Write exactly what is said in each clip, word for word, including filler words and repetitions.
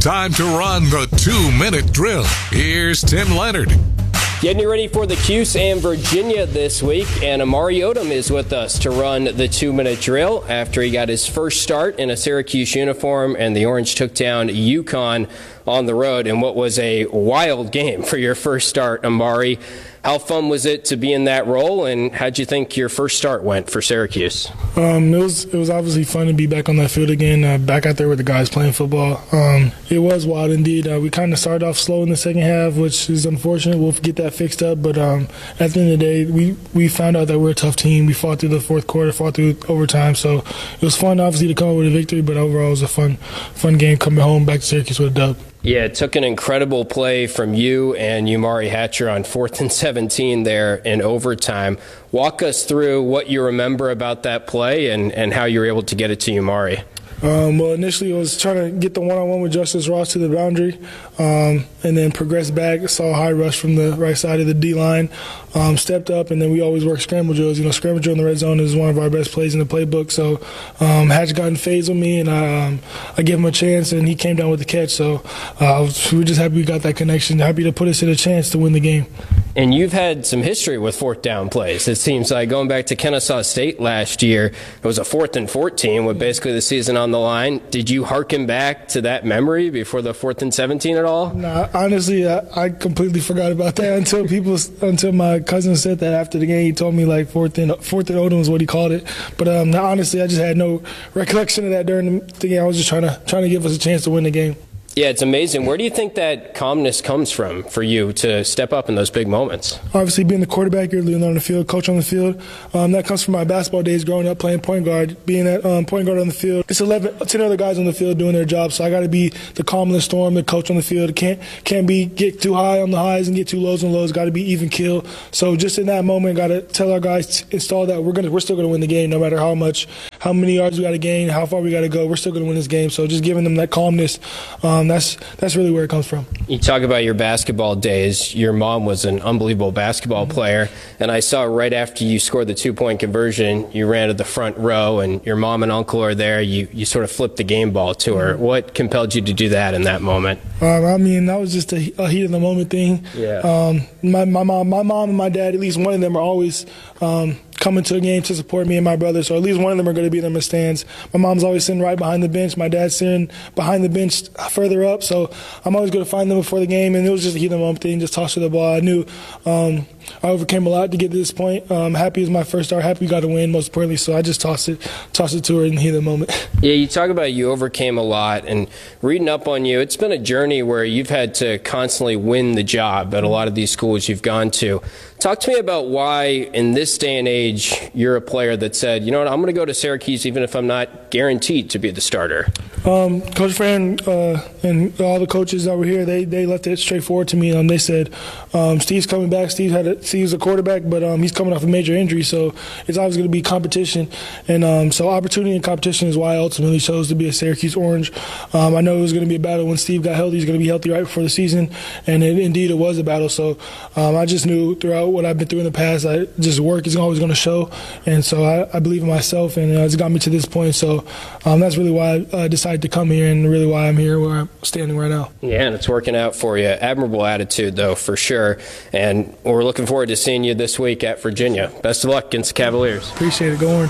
time to run the two-minute drill. Here's Tim Leonard. Getting you ready for the Cuse and Virginia this week, and Amari Odom is with us to run the two-minute drill after he got his first start in a Syracuse uniform, and the Orange took down UConn on the road in what was a wild game for your first start, Amari. How fun was it to be in that role, and how'd you think your first start went for Syracuse? Um, it was it was obviously fun to be back on that field again, uh, back out there with the guys playing football. Um, it was wild indeed. Uh, we kind of started off slow in the second half, which is unfortunate. We'll get that fixed up, but um, at the end of the day, we, we found out that we're a tough team. We fought through the fourth quarter, fought through overtime, so it was fun, obviously, to come up with a victory, but overall it was a fun, fun game coming home back to Syracuse with a dub. Yeah, it took an incredible play from you and Umari Hatcher on fourth and seventeen there in overtime. Walk us through what you remember about that play and, and how you were able to get it to Umari. Um, well, initially I was trying to get the one-on-one with Justice Ross to the boundary, um, and then progressed back, saw a high rush from the right side of the D-line, um, stepped up, and then we always work scramble drills. You know, scramble drill in the red zone is one of our best plays in the playbook. So um, Hatch got in phase with me, and I, um, I gave him a chance, and he came down with the catch. So uh, we were just happy we got that connection, happy to put us in a chance to win the game. And you've had some history with fourth down plays. It seems like going back to Kennesaw State last year, it was a fourth and fourteen with basically the season on the line. Did you hearken back to that memory before the fourth and seventeen at all? Nah, honestly, I, I completely forgot about that until people, until my cousin said that after the game. He told me like fourth and fourth and Odom is what he called it. But um, honestly, I just had no recollection of that during the game. I was just trying to trying to give us a chance to win the game. Yeah, it's amazing. Where do you think that calmness comes from for you to step up in those big moments? Obviously, being the quarterback, you're leading on the field, coach on the field. Um, that comes from my basketball days growing up playing point guard, being that um, point guard on the field. It's eleven, ten other guys on the field doing their job, so I got to be the calm in the storm, the coach on the field. Can't can't be get too high on the highs and get too lows on the lows. Got to be even keel. So just in that moment, got to tell our guys to install that we're gonna we're still gonna win the game, no matter how much, how many yards we got to gain, how far we got to go. We're still gonna win this game. So just giving them that calmness, um, that's that's really where it comes from. You talk about your basketball days. Your mom was an unbelievable basketball player, and I saw right after you scored the two-point conversion, you ran to the front row, and your mom and uncle are there. You you sort of flipped the game ball to her. What compelled you to do that in that moment? Um, I mean, that was just a, a heat of the moment thing. Yeah. Um, my my mom, my mom and my dad, at least one of them, are always um, coming to a game to support me and my brother. So at least one of them are going to be in the stands. My mom's always sitting right behind the bench. My dad's sitting behind the bench further up. So I'm always going to find them before the game. And it was just a heat of the moment thing. Just toss her the ball. I knew um, I overcame a lot to get to this point. Um, happy it was my first start. Happy we got to win, most importantly. So I just tossed it, tossed it to her in the heat of the moment. Yeah, you talk about you overcame a lot, and reading up on you, it's been a journey where you've had to constantly win the job at a lot of these schools you've gone to. Talk to me about why, in this day and age, you're a player that said, you know what, I'm going to go to Syracuse even if I'm not guaranteed to be the starter. Um, Coach Fran uh, and all the coaches that were here, they they left it straightforward to me. Um, they said, um, Steve's coming back. Steve had a, Steve's a quarterback, but um, he's coming off a major injury, so it's always going to be competition. And um, so opportunity and competition is why I ultimately chose to be a Syracuse Orange. Um, I know it was going to be a battle when Steve got healthy. He's going to be healthy right before the season, and it, indeed it was a battle. So um, I just knew throughout what I've been through in the past, I just work is always going to show. And so I, I believe in myself, and uh, it's got me to this point. So um, that's really why I uh, decided to come here, and really why I'm here where I'm standing right now. Yeah, and it's working out for you. Admirable attitude, though, for sure. And we're looking forward to seeing you this week at Virginia. Best of luck against the Cavaliers. Appreciate it. Go Orange.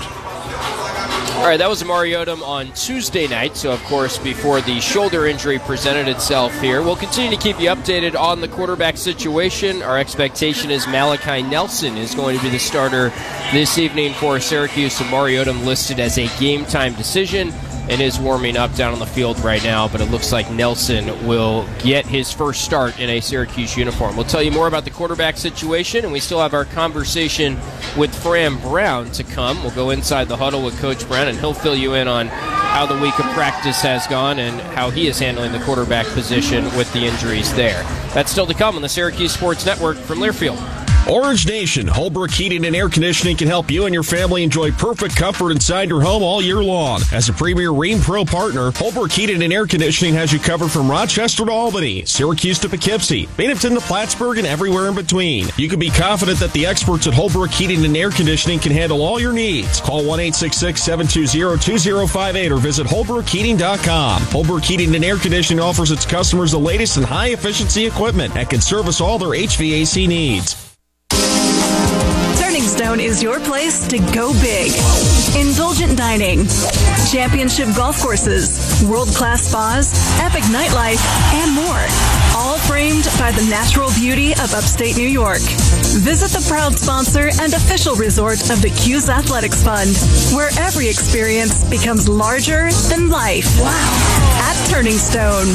All right, that was Amari Odom on Tuesday night, so of course before the shoulder injury presented itself here. We'll continue to keep you updated on the quarterback situation. Our expectation is Malachi Nelson is going to be the starter this evening for Syracuse. Amari Odom listed as a game-time decision and is warming up down on the field right now, but it looks like Nelson will get his first start in a Syracuse uniform. We'll tell you more about the quarterback situation, and we still have our conversation with Fran Brown to come. We'll go inside the huddle with Coach Brown, and he'll fill you in on how the week of practice has gone and how he is handling the quarterback position with the injuries there. That's still to come on the Syracuse Sports Network from Learfield. Orange Nation, Holbrook Heating and Air Conditioning can help you and your family enjoy perfect comfort inside your home all year long. As a premier Rheem Pro partner, Holbrook Heating and Air Conditioning has you covered from Rochester to Albany, Syracuse to Poughkeepsie, Binghamton to Plattsburgh, and everywhere in between. You can be confident that the experts at Holbrook Heating and Air Conditioning can handle all your needs. Call one eight six six, seven two zero, two zero five eight or visit holbrook heating dot com. Holbrook Heating and Air Conditioning offers its customers the latest in high-efficiency equipment and can service all their H V A C needs. Turning Stone is your place to go big. Indulgent dining, championship golf courses, world-class spas, epic nightlife, and more. All framed by the natural beauty of upstate New York. Visit the proud sponsor and official resort of the Q's Athletics Fund, where every experience becomes larger than life. Wow. At Turning Stone.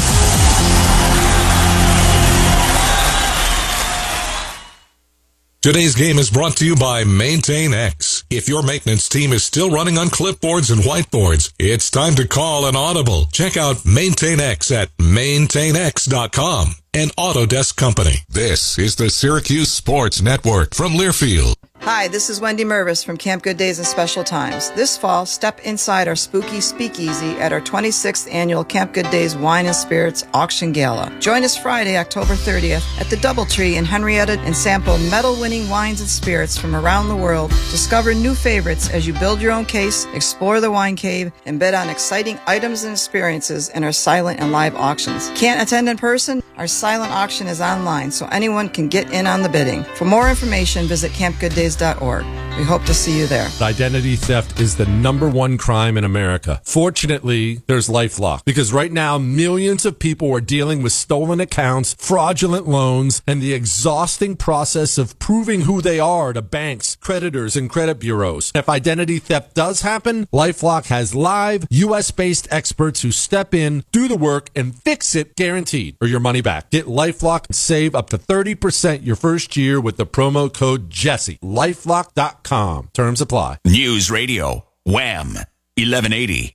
Today's game is brought to you by Maintain X. If your maintenance team is still running on clipboards and whiteboards, it's time to call an audible. Check out Maintain X at maintain x dot com, an Autodesk company. This is the Syracuse Sports Network from Learfield. Hi, this is Wendy Mervis from Camp Good Days and Special Times. This fall, step inside our spooky speakeasy at our twenty-sixth annual Camp Good Days Wine and Spirits Auction Gala. Join us Friday, October thirtieth at the Doubletree in Henrietta and sample medal-winning wines and spirits from around the world. Discover new favorites as you build your own case, explore the wine cave, and bid on exciting items and experiences in our silent and live auctions. Can't attend in person? Our silent auction is online, so anyone can get in on the bidding. For more information, visit camp good days dot org. We hope to see you there. Identity theft is the number one crime in America. Fortunately, there's LifeLock, because right now millions of people are dealing with stolen accounts, fraudulent loans, and the exhausting process of proving who they are to banks, creditors, and credit bureaus. If identity theft does happen, LifeLock has live U S-based experts who step in, do the work, and fix it guaranteed, or your money back. Get LifeLock and save up to thirty percent your first year with the promo code Jesse. lifelock dot com. Terms apply. News Radio, Wham, eleven eighty.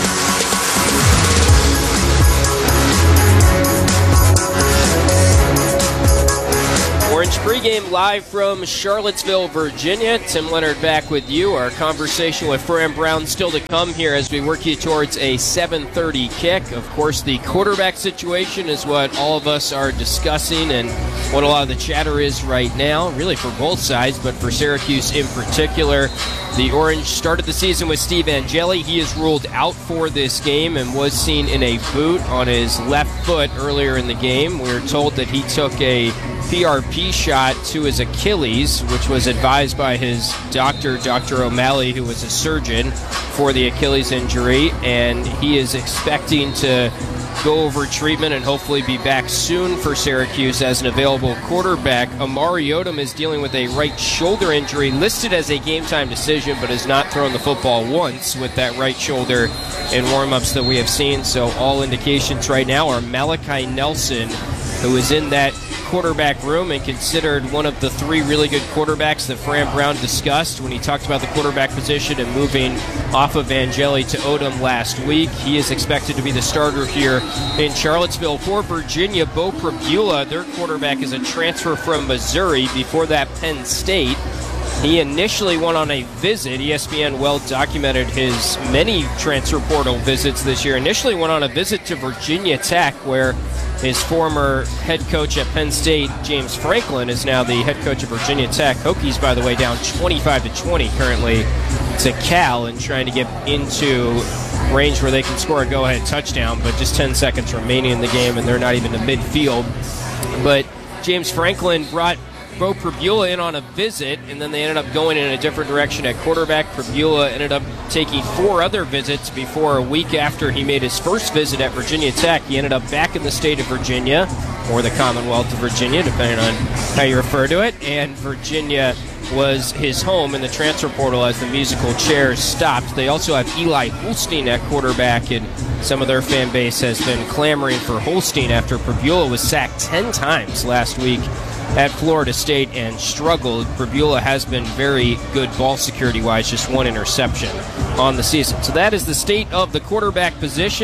Orange pregame live from Charlottesville, Virginia. Tim Leonard back with you. Our conversation with Fran Brown still to come here as we work you towards a seven thirty kick. Of course, the quarterback situation is what all of us are discussing and what a lot of the chatter is right now, really for both sides, but for Syracuse in particular. The Orange started the season with Steve Angeli. He is ruled out for this game and was seen in a boot on his left foot earlier in the game. We were told that he took a P R P shot to his Achilles, which was advised by his doctor, Doctor O'Malley, who was a surgeon for the Achilles injury, and he is expecting to go over treatment and hopefully be back soon for Syracuse as an available quarterback. Amari Odom is dealing with a right shoulder injury, listed as a game-time decision, but has not thrown the football once with that right shoulder in warm-ups that we have seen. So all indications right now are Malachi Nelson, who is in that quarterback room and considered one of the three really good quarterbacks that Fran Brown discussed when he talked about the quarterback position and moving off of Angeli to Odom last week. He is expected to be the starter here in Charlottesville. For Virginia, Bo Pribula, their quarterback, is a transfer from Missouri. Before that, Penn State. He initially went on a visit. E S P N well documented his many transfer portal visits this year. Initially went on a visit to Virginia Tech, where his former head coach at Penn State, James Franklin, is now the head coach of Virginia Tech. Hokies, by the way, down twenty-five to twenty currently to Cal and trying to get into range where they can score a go-ahead touchdown, but just ten seconds remaining in the game, and they're not even to midfield. But James Franklin brought Bo Pribula in on a visit, and then they ended up going in a different direction at quarterback. Pribula ended up taking four other visits before a week after he made his first visit at Virginia Tech. He ended up back in the state of Virginia, or the Commonwealth of Virginia, depending on how you refer to it, and Virginia was his home in the transfer portal as the musical chairs stopped. They also have Eli Holstein at quarterback, and some of their fan base has been clamoring for Holstein after Pribula was sacked ten times last week at Florida State and struggled. Pribula has been very good ball security-wise, just one interception on the season. So that is the state of the quarterback position.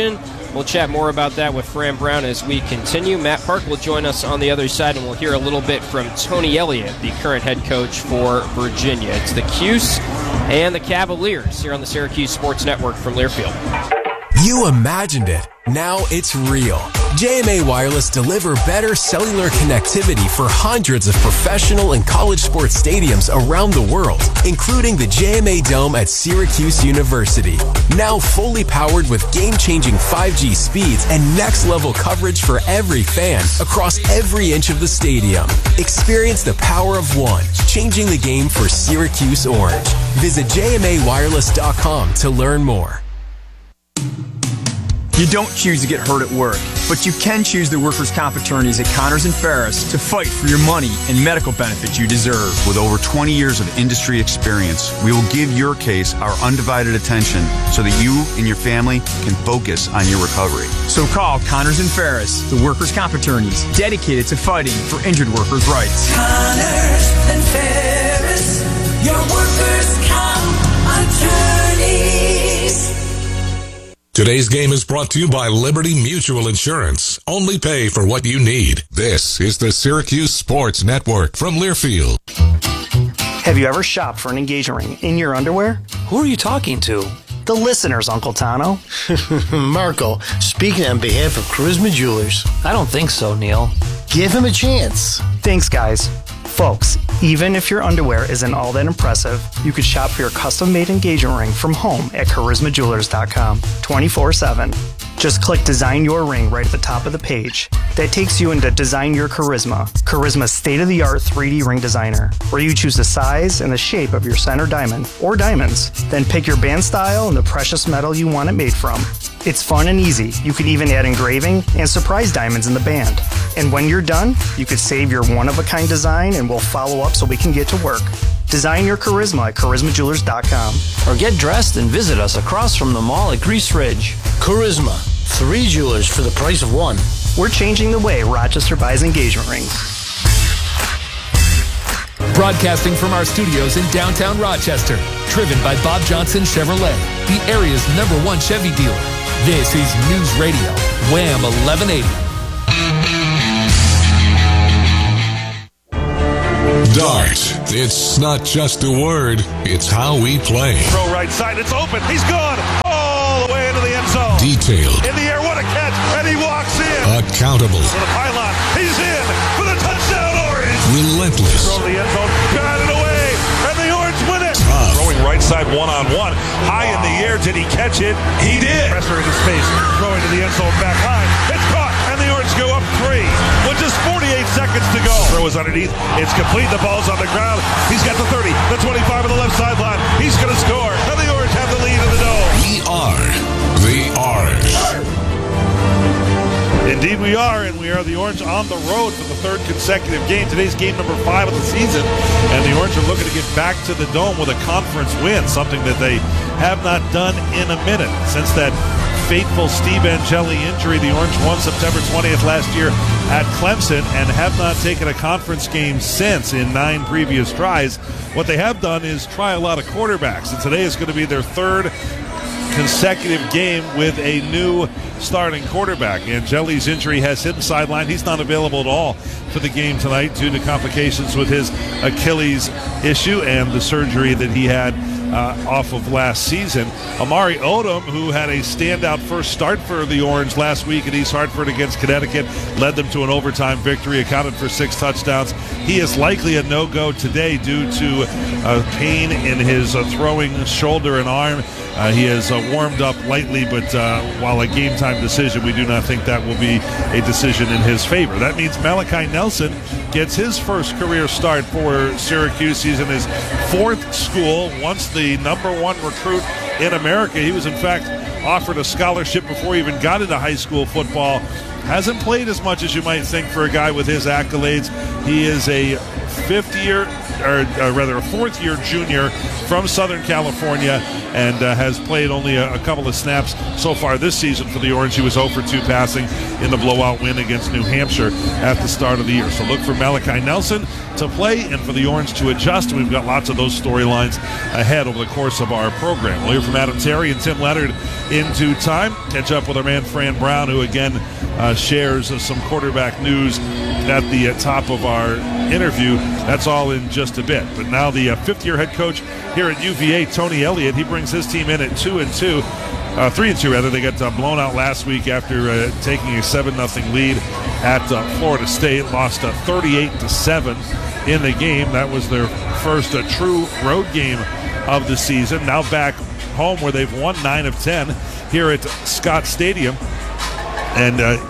We'll chat more about that with Fran Brown as we continue. Matt Park will join us on the other side, and we'll hear a little bit from Tony Elliott, the current head coach for Virginia. It's the Cuse and the Cavaliers here on the Syracuse Sports Network from Learfield. You imagined it. Now it's real. J M A Wireless deliver better cellular connectivity for hundreds of professional and college sports stadiums around the world, including the J M A Dome at Syracuse University. Now fully powered with game-changing five G speeds and next-level coverage for every fan across every inch of the stadium. Experience the power of one, changing the game for Syracuse Orange. Visit J M A wireless dot com to learn more. You don't choose to get hurt at work, but you can choose the workers' comp attorneys at Connors and Ferris to fight for your money and medical benefits you deserve. With over twenty years of industry experience, we will give your case our undivided attention so that you and your family can focus on your recovery. So call Connors and Ferris, the workers' comp attorneys dedicated to fighting for injured workers' rights. Connors and Ferris, your workers' comp attorneys. Today's game is brought to you by Liberty Mutual Insurance. Only pay for what you need. This is the Syracuse Sports Network from Learfield. Have you ever shopped for an engagement ring in your underwear? Who are you talking to? The listeners, Uncle Tano. Marco, speaking on behalf of Charisma Jewelers. I don't think so, Neil. Give him a chance. Thanks, guys. Folks, even if your underwear isn't all that impressive, you could shop for your custom-made engagement ring from home at charisma jewelers dot com twenty-four seven. Just click Design Your Ring right at the top of the page. That takes you into Design Your Charisma, Charisma's state-of-the-art three D ring designer, where you choose the size and the shape of your center diamond, or diamonds. Then pick your band style and the precious metal you want it made from. It's fun and easy. You could even add engraving and surprise diamonds in the band. And when you're done, you could save your one-of-a-kind design and we'll follow up so we can get to work. Design your charisma at charisma jewelers dot com. Or get dressed and visit us across from the mall at Grease Ridge. Charisma, three jewelers for the price of one. We're changing the way Rochester buys engagement rings. Broadcasting from our studios in downtown Rochester, driven by Bob Johnson Chevrolet, the area's number one Chevy dealer. This is News Radio, Wham eleven eighty. Dart. It's not just a word, it's how we play. Throw right side, it's open. He's gone all the way into the end zone. Detailed. In the air, what a catch, and he walks in. Accountable. For the pylon, he's in for the touchdown, Orange. Relentless. Throw the end zone, got it away, and the Orange win it. Tough. Throwing right side one-on-one, high in the air. Did he catch it? He did. Pressure in his face, throwing to the end zone, back high. It's caught, and the Orange go up three with just forty-eight seconds to go. Throw is underneath. It's complete. The ball's on the ground. He's got the thirty, the twenty-five on the left sideline. He's going to score, and the Orange have the lead in the dome. We are the Orange. Indeed we are, and we are the Orange on the road for the third consecutive game. Today's game number five of the season, and the Orange are looking to get back to the Dome with a conference win, something that they have not done in a minute. Since that fateful Steve Angeli injury, the Orange won September twentieth last year at Clemson and have not taken a conference game since in nine previous tries. What they have done is try a lot of quarterbacks, and today is going to be their third consecutive game with a new starting quarterback. Angeli's injury has him sidelined. He's not available at all for the game tonight due to complications with his Achilles issue and the surgery that he had uh, off of last season. Amari Odom, who had a standout first start for the Orange last week at East Hartford against Connecticut, led them to an overtime victory, accounted for six touchdowns. He is likely a no-go today due to uh, pain in his uh, throwing shoulder and arm. Uh, he has uh, warmed up lightly, but uh, while a game-time decision, we do not think that will be a decision in his favor. That means Malachi Nelson gets his first career start for Syracuse. He's in his fourth school, once the number one recruit in America. He was, in fact, offered a scholarship before he even got into high school football. Hasn't played as much as you might think for a guy with his accolades. He is a fifth-year or uh, rather a fourth-year junior from Southern California, and uh, has played only a, a couple of snaps so far this season for the Orange. He was zero for two passing in the blowout win against New Hampshire at the start of the year. So look for Malachi Nelson to play and for the Orange to adjust. We've got lots of those storylines ahead over the course of our program. We'll hear from Adam Terry and Tim Leonard in due time. Catch up with our man Fran Brown, who again uh, shares uh, some quarterback news at the uh, top of our interview. That's all in just a bit. But now the uh, fifth-year head coach here at U V A, Tony Elliott, he brings his team in at two and two. Uh, three and two, rather. They got uh, blown out last week after uh, taking a seven nothing lead at uh, Florida State. Lost uh, thirty-eight to seven in the game. That was their first uh, true road game of the season. Now back home where they've won nine of ten here at Scott Stadium. And uh,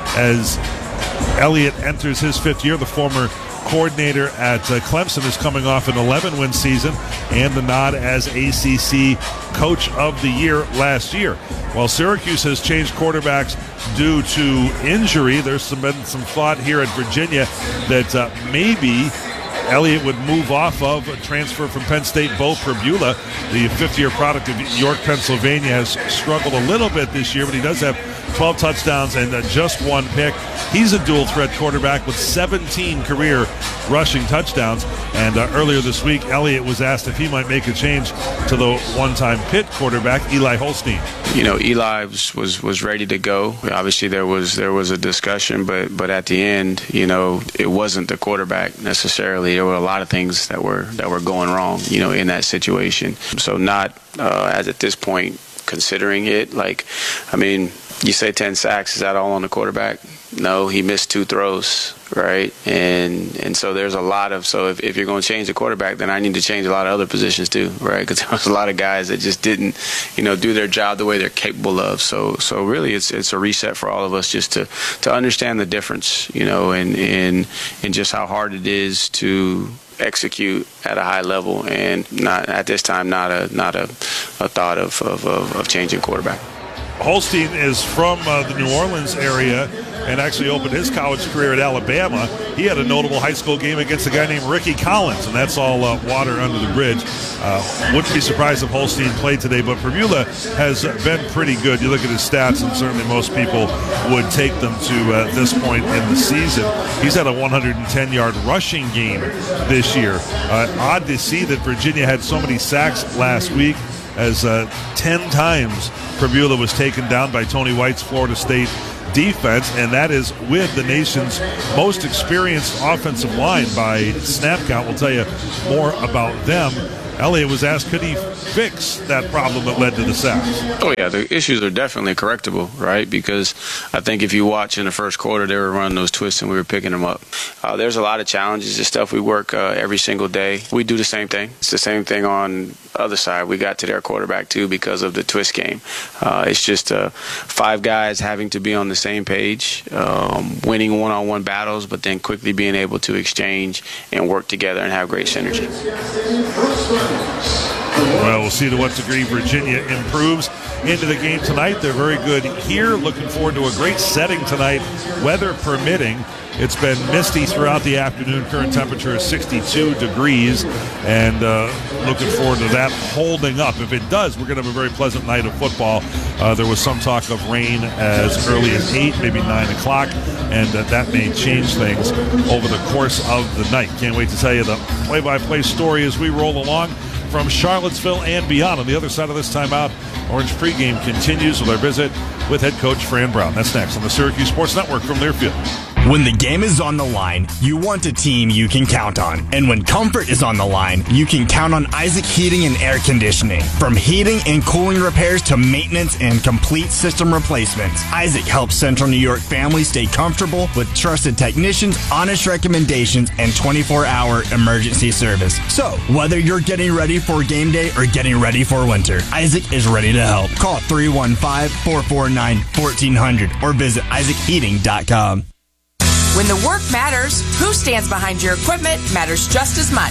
as Elliott enters his fifth year, the former coordinator at uh, Clemson is coming off an eleven win season and the nod as A C C Coach of the Year last year. While Syracuse has changed quarterbacks due to injury, there's some, been some thought here at Virginia that uh, maybe Elliott would move off of a transfer from Penn State, Bo Perbula. The fifth-year product of York, Pennsylvania, has struggled a little bit this year, but he does have twelve touchdowns and uh, just one pick. He's a dual-threat quarterback with seventeen career rushing touchdowns. And uh, earlier this week, Elliott was asked if he might make a change to the one-time Pitt quarterback, Eli Holstein. You know, Eli was, was, was ready to go. Obviously, there was there was a discussion, but but at the end, you know, it wasn't the quarterback necessarily. There were a lot of things that were that were going wrong, you know, in that situation. So not uh, as at this point considering it. Like, I mean, you say ten sacks, is that all on the quarterback? No, he missed two throws, right? And and so there's a lot of, so if, if you're going to change the quarterback, then I need to change a lot of other positions too, right? Because there was a lot of guys that just didn't, you know, do their job the way they're capable of. So so really it's it's a reset for all of us just to, to understand the difference, you know, and, and, and just how hard it is to execute at a high level, and not at this time not a not a, a thought of, of, of, of changing quarterback. Holstein is from uh, the New Orleans area and actually opened his college career at Alabama. He had a notable high school game against a guy named Ricky Collins, and that's all uh, water under the bridge. Uh, wouldn't be surprised if Holstein played today, but Perbula has been pretty good. You look at his stats, and certainly most people would take them to uh, this point in the season. He's had a one hundred ten yard rushing game this year. Uh, odd to see that Virginia had so many sacks last week, as uh, ten times Perbula was taken down by Tony White's Florida State defense, and that is with the nation's most experienced offensive line by snap count. We'll tell you more about them. Elliott was asked, could he fix that problem that led to the sacks? Oh, yeah, the issues are definitely correctable, right? Because I think if you watch in the first quarter, they were running those twists and we were picking them up. Uh, there's a lot of challenges and stuff we work uh, every single day. We do the same thing. It's the same thing on the other side. We got to their quarterback, too, because of the twist game. Uh, it's just uh, five guys having to be on the same page, um, winning one-on-one battles, but then quickly being able to exchange and work together and have great synergy. Well, we'll see to what degree Virginia improves into the game tonight. They're very good here. Looking forward to a great setting tonight, weather permitting. It's been misty throughout the afternoon. Current temperature is sixty-two degrees, and uh, looking forward to that holding up. If it does, we're going to have a very pleasant night of football. Uh, there was some talk of rain as early as eight, maybe nine o'clock, and uh, that may change things over the course of the night. Can't wait to tell you the play-by-play story as we roll along from Charlottesville and beyond. On the other side of this timeout, Orange pregame continues with our visit with head coach Fran Brown. That's next on the Syracuse Sports Network from Learfield. When the game is on the line, you want a team you can count on. And when comfort is on the line, you can count on Isaac Heating and Air Conditioning. From heating and cooling repairs to maintenance and complete system replacements, Isaac helps Central New York families stay comfortable with trusted technicians, honest recommendations, and twenty-four hour emergency service. So, whether you're getting ready for game day or getting ready for winter, Isaac is ready to help. Call three one five, four four nine, one four zero zero or visit isaac heating dot com. When the work matters, who stands behind your equipment matters just as much.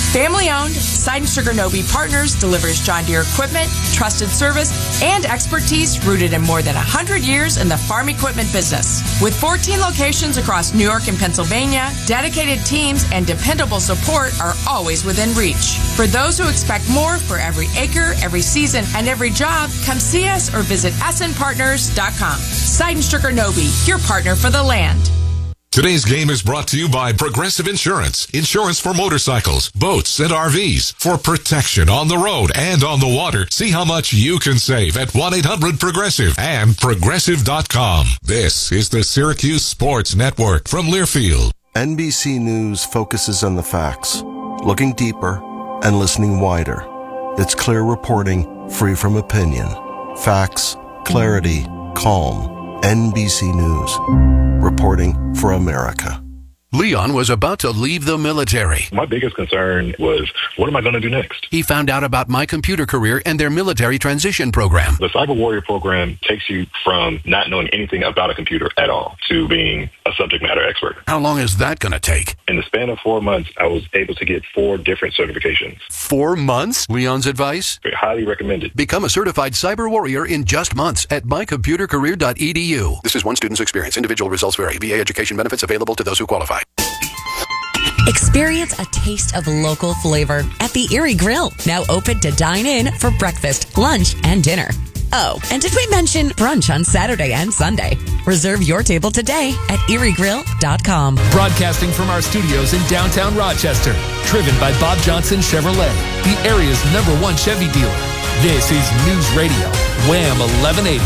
Family-owned, Seidenstricker Nobe Partners delivers John Deere equipment, trusted service, and expertise rooted in more than one hundred years in the farm equipment business. With fourteen locations across New York and Pennsylvania, dedicated teams and dependable support are always within reach. For those who expect more for every acre, every season, and every job, come see us or visit S N partners dot com. Seidenstricker Nobe, your partner for the land. Today's game is brought to you by Progressive Insurance. Insurance for motorcycles, boats, and R Vs. For protection on the road and on the water. See how much you can save at one eight hundred progressive and progressive dot com. This is the Syracuse Sports Network from Learfield. N B C News focuses on the facts, looking deeper and listening wider. It's clear reporting, free from opinion. Facts, clarity, calm. N B C News. Reporting for America. Leon was about to leave the military. My biggest concern was, what am I going to do next? He found out about My Computer Career and their military transition program. The Cyber Warrior program takes you from not knowing anything about a computer at all to being a subject matter expert. How long is that going to take? In the span of four months, I was able to get four different certifications. Four months? Leon's advice? Highly recommended. Become a certified cyber warrior in just months at my computer career dot e d u. This is one student's experience. Individual results vary. V A education benefits available to those who qualify. Experience a taste of local flavor at the Erie Grill, now open to dine in for breakfast, lunch, and dinner. Oh, and did we mention brunch on Saturday and Sunday? Reserve your table today at erie grill dot com. Broadcasting from our studios in downtown Rochester, driven by Bob Johnson Chevrolet, the area's number one Chevy dealer. This is News Radio, Wham eleven eighty.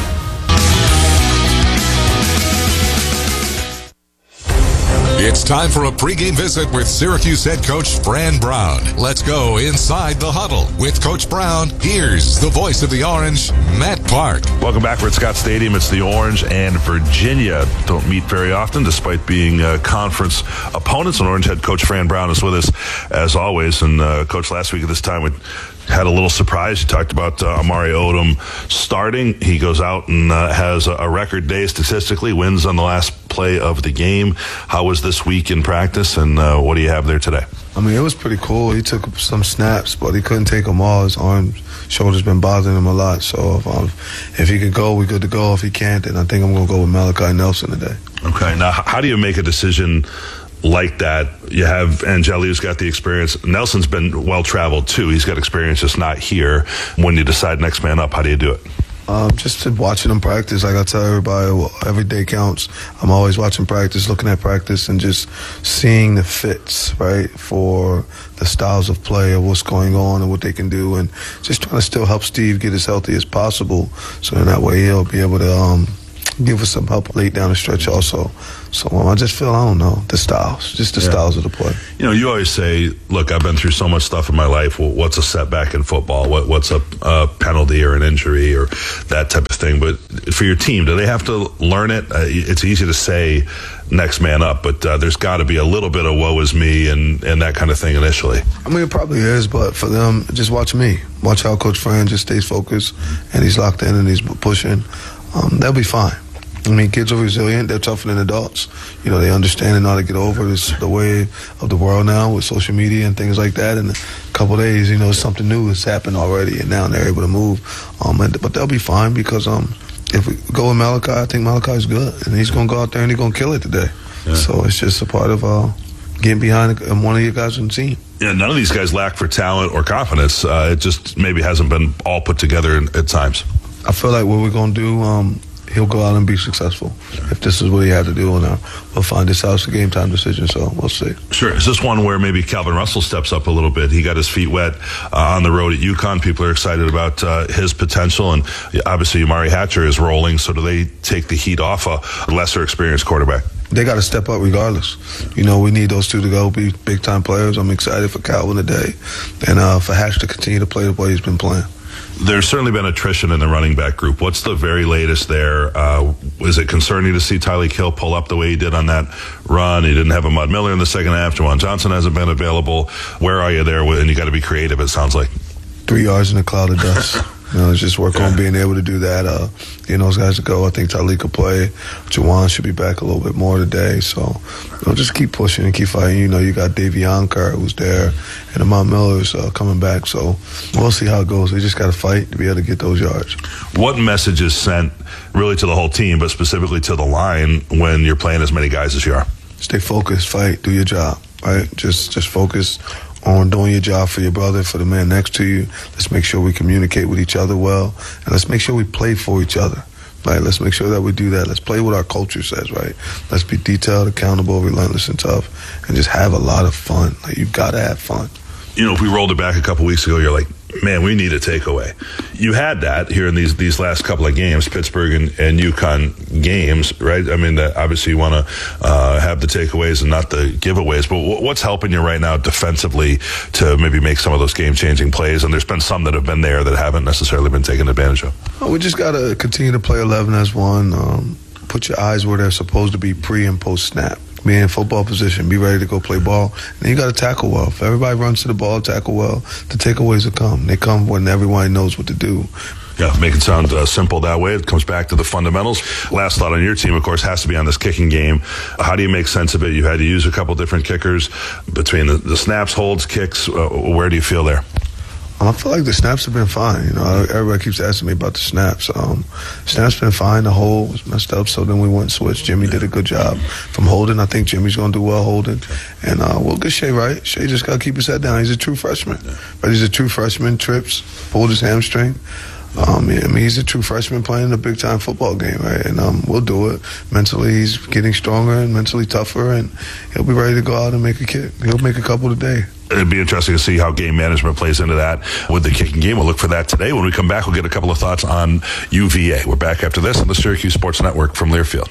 It's time for a pregame visit with Syracuse head coach Fran Brown. Let's go inside the huddle with Coach Brown. Here's the voice of the Orange, Matt Park. Welcome back. We're at Scott Stadium. It's the Orange and Virginia. Don't meet very often, despite being uh, conference opponents. And Orange head coach Fran Brown is with us, as always. And uh, Coach, last week at this time, we had a little surprise. You talked about uh, Amari Odom starting. He goes out and uh, has a, a record day statistically, wins on the last play of the game. How was this week in practice, and uh, what do you have there today? I mean, it was pretty cool. He took some snaps, but he couldn't take them all. His arms, shoulders been bothering him a lot. So if, um, if he could go, we're good to go. If he can't, then I think I'm going to go with Malachi Nelson today. Okay. Now, how do you make a decision like that? You have Angeli, who's got the experience. Nelson's been well-traveled, too. He's got experience, just not here. When you decide next man up, how do you do it? Um, just watching them practice. Like I tell everybody, well, every day counts. I'm always watching practice, looking at practice, and just seeing the fits, right, for the styles of play, of what's going on and what they can do, and just trying to still help Steve get as healthy as possible, so in that way he'll be able to um, give us some help late down the stretch also. So um, I just feel, I don't know, the styles, just the yeah. styles of the play. You know, you always say, look, I've been through so much stuff in my life. Well, what's a setback in football? What, what's a, a penalty or an injury or that type of thing? But for your team, do they have to learn it? Uh, it's easy to say next man up, but uh, there's got to be a little bit of woe is me and, and that kind of thing initially. I mean, it probably is, but for them, just watch me. Watch how Coach Fran just stays focused, and he's locked in and he's pushing. Um, they'll be fine. I mean, kids are resilient. They're tougher than adults. You know, they understand and know how to get over this, the way of the world now with social media and things like that. In a couple of days, you know, something new has happened already, and now they're able to move. Um, and, but they'll be fine because um, if we go with Malachi, I think Malachi's good, and he's going to go out there and he's going to kill it today. Yeah. So it's just a part of uh, getting behind one of your guys on the team. Yeah, none of these guys lack for talent or confidence. Uh, it just maybe hasn't been all put together at times. I feel like what we're going to do, um, he'll go out and be successful if this is what he had to do. And we'll find this out. It's a game time decision, so we'll see. Sure. Is this one where maybe Calvin Russell steps up a little bit? He got his feet wet uh, on the road at UConn. People are excited about uh, his potential, and obviously Amari Hatcher is rolling, so do they take the heat off a lesser experienced quarterback? They got to step up regardless. You know, we need those two to go be big-time players. I'm excited for Calvin today and uh, for Hatch to continue to play the way he's been playing. There's certainly been attrition in the running back group. What's the very latest there? Uh, is it concerning to see Tyreek Hill pull up the way he did on that run? He didn't have a Mud Miller in the second half. Jawan Johnson hasn't been available. Where are you there? And you got to be creative, it sounds like. Three yards in a cloud of dust. You know, let's just work yeah. on being able to do that. Uh, getting those guys to go. I think Tyleek will play. Jawan should be back a little bit more today. So, you know, just keep pushing and keep fighting. You know, you got Davion Carr who's there, and Amon Miller's uh, coming back. So we'll see how it goes. We just got to fight to be able to get those yards. What message is sent really to the whole team, but specifically to the line when you're playing as many guys as you are? Stay focused, fight, do your job, right? Just just focus on doing your job for your brother, for the man next to you. Let's make sure we communicate with each other well, and let's make sure we play for each other, right? Let's make sure that we do that. Let's play what our culture says, right? Let's be detailed, accountable, relentless, and tough, and just have a lot of fun. Like, you've got to have fun. You know, if we rolled it back a couple weeks ago, you're like, man, we need a takeaway. You had that here in these these last couple of games, Pittsburgh and, and UConn games, right? I mean, that obviously you want to uh, have the takeaways and not the giveaways, but w- what's helping you right now defensively to maybe make some of those game-changing plays? And there's been some that have been there that haven't necessarily been taken advantage of. Oh, we just got to continue to play eleven as one. Um, put your eyes where they're supposed to be pre and post snap. Be in football position, be ready to go play ball. And then you got to tackle well. If everybody runs to the ball, tackle well, the takeaways will come. They come when everyone knows what to do. Yeah, make it sound uh, simple that way. It comes back to the fundamentals. Last thought on your team, of course, has to be on this kicking game. How do you make sense of it? You had to use a couple different kickers between the, the snaps, holds, kicks. Uh, where do you feel there? I feel like the snaps have been fine. You know, everybody keeps asking me about the snaps. Um, snaps been fine. The hole was messed up, so then we went and switched. Jimmy did a good job from holding. I think Jimmy's going to do well holding. And uh, we'll get Shea right. Shea just got to keep his head down. He's a true freshman. But he's a true freshman. Trips, pulled his hamstring. Um, yeah, I mean, he's a true freshman playing a big-time football game, right? And um, we'll do it. Mentally, he's getting stronger and mentally tougher, and he'll be ready to go out and make a kick. He'll make a couple today. It'd be interesting to see how game management plays into that with the kicking game. We'll look for that today. When we come back, we'll get a couple of thoughts on U V A. We're back after this on the Syracuse Sports Network from Learfield.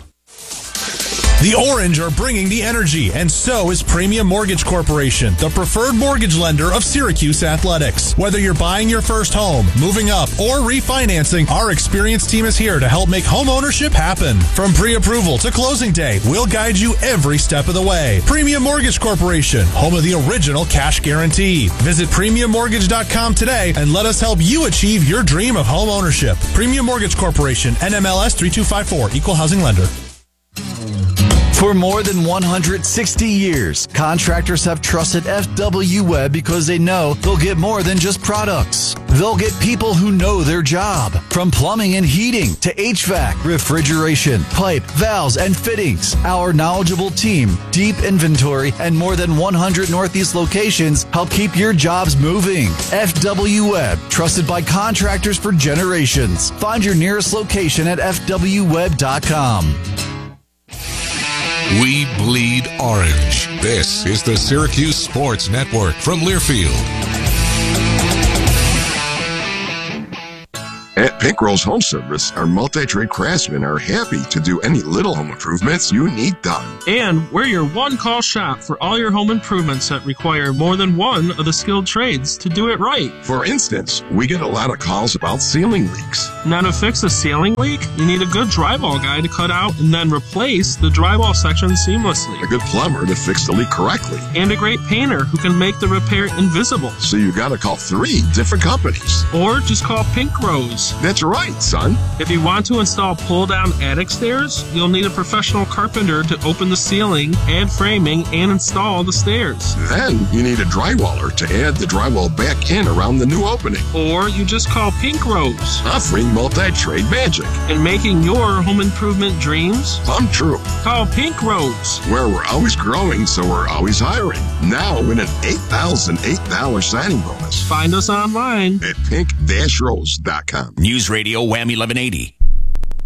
The Orange are bringing the energy, and so is Premium Mortgage Corporation, the preferred mortgage lender of Syracuse Athletics. Whether you're buying your first home, moving up, or refinancing, our experienced team is here to help make home ownership happen. From pre-approval to closing day, we'll guide you every step of the way. Premium Mortgage Corporation, home of the original cash guarantee. Visit premium mortgage dot com today and let us help you achieve your dream of home ownership. Premium Mortgage Corporation, N M L S three two five four, Equal Housing Lender. For more than one hundred sixty years, contractors have trusted F W Webb because they know they'll get more than just products. They'll get people who know their job. From plumbing and heating to H V A C, refrigeration, pipe, valves, and fittings, our knowledgeable team, deep inventory, and more than one hundred Northeast locations help keep your jobs moving. F W Webb, trusted by contractors for generations. Find your nearest location at f w web dot com. We bleed orange. This is the Syracuse Sports Network from Learfield. At Pink Rose Home Service, our multi-trade craftsmen are happy to do any little home improvements you need done. And we're your one-call shop for all your home improvements that require more than one of the skilled trades to do it right. For instance, we get a lot of calls about ceiling leaks. Now to fix a ceiling leak, you need a good drywall guy to cut out and then replace the drywall section seamlessly. A good plumber to fix the leak correctly. And a great painter who can make the repair invisible. So you gotta call three different companies. Or just call Pink Rose. That's right, son. If you want to install pull-down attic stairs, you'll need a professional carpenter to open the ceiling, add framing, and install the stairs. Then you need a drywaller to add the drywall back in around the new opening. Or you just call Pink Rose. Offering multi-trade magic. And making your home improvement dreams come true. Call Pink Rose. Where we're always growing, so we're always hiring. Now with an eight thousand eight dollars signing bonus. Find us online at pink dash rose dot com. News Radio Wham eleven eighty.